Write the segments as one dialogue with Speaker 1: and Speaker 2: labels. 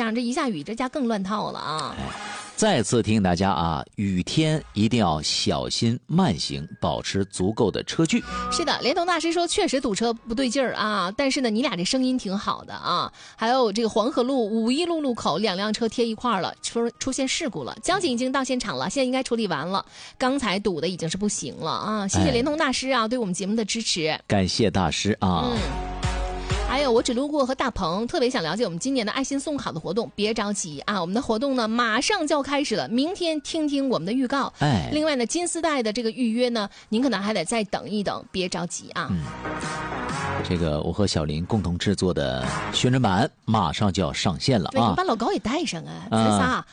Speaker 1: 上，这一下雨，这家更乱套了啊！
Speaker 2: 再次提醒大家啊，雨天一定要小心慢行，保持足够的车距。
Speaker 1: 是的，联通大师说确实堵车不对劲儿啊，但是呢，你俩这声音挺好的啊。还有这个黄河路五一路路口2辆车贴一块了，出现事故了，交警已经到现场了，现在应该处理完了。刚才堵的已经是不行了啊！谢谢联通大师啊，对我们节目的支持，
Speaker 2: 感谢大师啊。
Speaker 1: 还有我只路过和大鹏特别想了解我们今年的爱心送考的活动，别着急啊，我们的活动呢马上就要开始了，明天听听我们的预告。另外呢，金丝带的这个预约呢，您可能还得再等一等，别着急啊。
Speaker 2: 这个我和小林共同制作的宣传版马上就要上线了啊！
Speaker 1: 你把老高也带上啊，咱仨。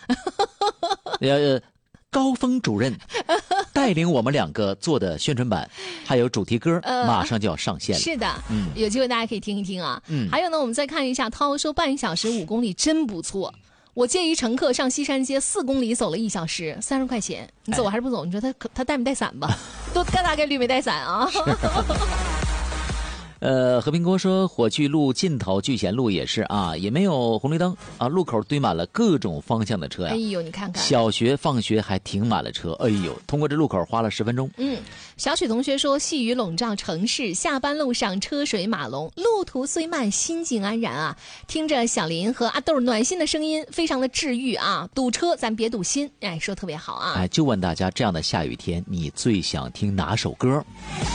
Speaker 2: 高峰主任带领我们2个做的宣传版，还有主题歌，马上就要上线了。
Speaker 1: 是的，有机会大家可以听一听啊。还有呢，我们再看一下，涛说半小时5公里真不错。我介于乘客上西山街4公里走了1小时，30块钱。你走还是不走？你说他带没带伞吧？都大概率没带伞啊。
Speaker 2: 和平哥说，火炬路尽头聚贤路也是啊，也没有红绿灯啊，路口堆满了各种方向的车呀。
Speaker 1: 哎呦，你看看，
Speaker 2: 小学放学还停满了车。哎呦，通过这路口花了10分钟。
Speaker 1: 小曲同学说，细雨笼罩城市，下班路上车水马龙，路途虽慢，心境安然啊。听着小林和阿豆暖心的声音，非常的治愈啊。堵车咱别堵心，哎，说特别好啊。
Speaker 2: 就问大家，这样的下雨天，你最想听哪首歌？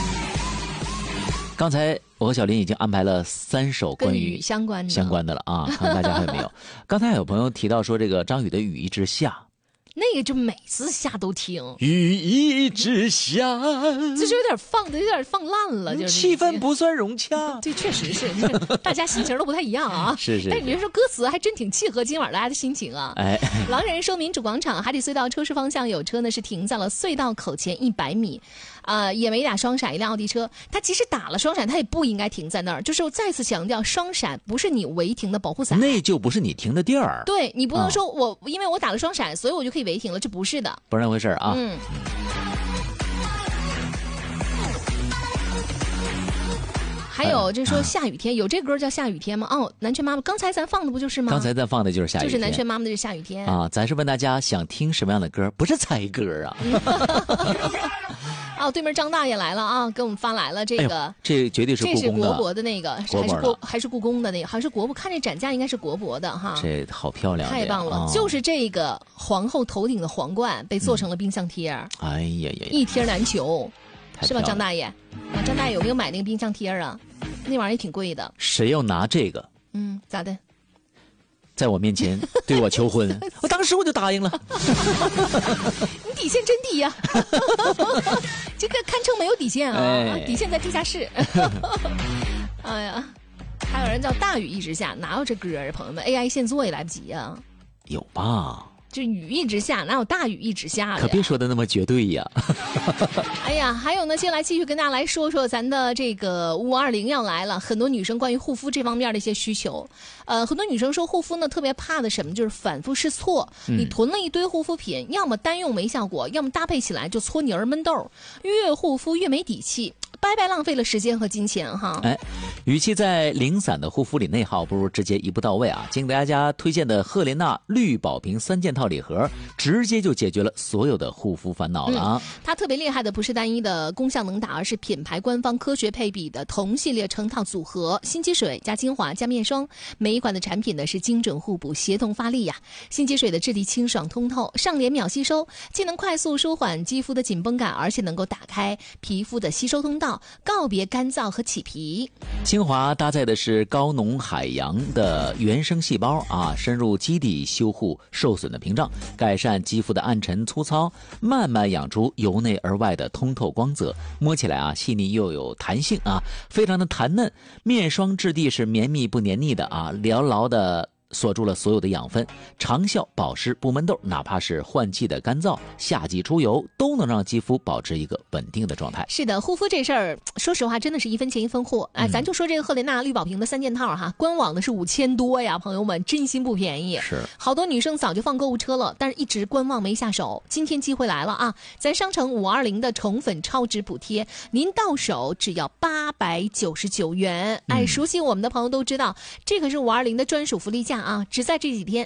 Speaker 2: 刚才我和小林已经安排了3首关于相关的了啊，看大家还有没有？刚才有朋友提到说，这个张宇的雨一直下，
Speaker 1: 那个就每次下都听，
Speaker 2: 雨一直下，
Speaker 1: 就是有点放烂了，就是
Speaker 2: 气氛不算融洽。
Speaker 1: 这确实是，大家心情都不太一样啊。
Speaker 2: 是。
Speaker 1: 但你别说，歌词还真挺契合今晚大家的心情啊。狼人说，民主广场海底隧道出事方向有车呢，是停在了隧道口前100米。也没打双闪，一辆奥迪车，他即使打了双闪，他也不应该停在那儿。就是我再次强调，双闪不是你违停的保护伞，
Speaker 2: 那就不是你停的地儿。
Speaker 1: 对，你不能说因为我打了双闪，所以我就可以违停了，这不是的，
Speaker 2: 不是那回事啊。
Speaker 1: 还有就是说下雨天有这歌叫下雨天吗？南拳妈妈刚才咱放的不就是吗？
Speaker 2: 刚才咱放的就是下雨天，
Speaker 1: 就是南拳妈妈的下雨天
Speaker 2: 啊。咱是问大家想听什么样的歌，不是猜歌啊。
Speaker 1: 对面张大爷来了啊，给我们发来了这个，
Speaker 2: 这绝对是故宫的，
Speaker 1: 这是国博的那个，还是故宫的那个，还是国博？看这展架应该是国博的哈。
Speaker 2: 这好漂亮，
Speaker 1: 太棒了！就是这个皇后头顶的皇冠被做成了冰箱贴，
Speaker 2: 哎呀，
Speaker 1: 一贴难求，是吧，张大爷？张大爷有没有买那个冰箱贴啊？那玩意儿也挺贵的。
Speaker 2: 谁要拿这个？
Speaker 1: 咋的？
Speaker 2: 在我面前对我求婚，我当时我就答应了。
Speaker 1: 你底线真低呀！这个堪称没有底线啊！底线在地下室。哎呀，还有人叫大雨一直下，哪有这歌啊？朋友们 ，AI 现做也来不及啊。
Speaker 2: 有吧？
Speaker 1: 就雨一直下，哪有大雨一直下的？
Speaker 2: 可别说的那么绝对呀！
Speaker 1: 哎呀，还有呢，接下来继续跟大家来说说咱的这个520要来了，很多女生关于护肤这方面的一些需求。很多女生说护肤呢特别怕的什么，就是反复试错。你囤了一堆护肤品，要么单用没效果，要么搭配起来就搓泥儿闷痘，越护肤越没底气。白白浪费了时间和金钱哈！
Speaker 2: 与其在零散的护肤里内耗，不如直接一步到位啊！经大家推荐的赫莲娜绿宝瓶3件套礼盒，直接就解决了所有的护肤烦恼了啊！
Speaker 1: 它特别厉害的不是单一的功效能打，而是品牌官方科学配比的同系列成套组合，新肌水加精华加面霜，每一款的产品呢是精准互补，协同发力呀！新肌水的质地清爽通透，上脸秒吸收，既能快速舒缓肌肤的紧绷感，而且能够打开皮肤的吸收通道，告别干燥和起皮。
Speaker 2: 精华搭载的是高浓海洋的原生细胞啊，深入基底修护受损的屏障，改善肌肤的暗沉粗糙，慢慢养出由内而外的通透光泽，摸起来啊细腻又有弹性啊，非常的弹嫩。面霜质地是绵密不黏腻的啊，牢牢的锁住了所有的养分，长效保湿不闷痘，哪怕是换季的干燥、夏季出油，都能让肌肤保持一个稳定的状态。
Speaker 1: 是的，护肤这事儿，说实话真的是一分钱一分货。咱就说这个赫莲娜绿宝瓶的3件套哈，官网的是5000多呀，朋友们真心不便宜。
Speaker 2: 是，
Speaker 1: 好多女生早就放购物车了，但是一直观望没下手。今天机会来了啊！咱商城520的宠粉超值补贴，您到手只要899元。熟悉我们的朋友都知道，这可是520的专属福利价啊！只在这几天，